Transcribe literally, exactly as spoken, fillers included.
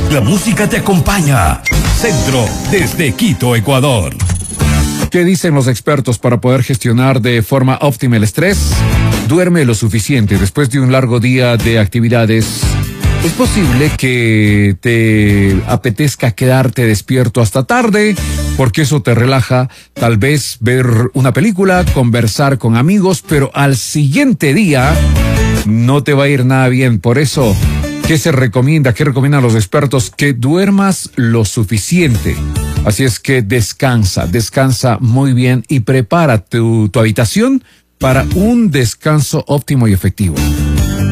La música te acompaña. Centro desde Quito, Ecuador. ¿Qué dicen los expertos para poder gestionar de forma óptima el estrés? Duerme lo suficiente después de un largo día de actividades. Es posible que te apetezca quedarte despierto hasta tarde, porque eso te relaja. Tal vez ver una película, conversar con amigos, pero al siguiente día no te va a ir nada bien. Por eso, ¿qué se recomienda? ¿Qué recomiendan los expertos? Que duermas lo suficiente. Así es que descansa, descansa muy bien y prepara tu, tu habitación para un descanso óptimo y efectivo.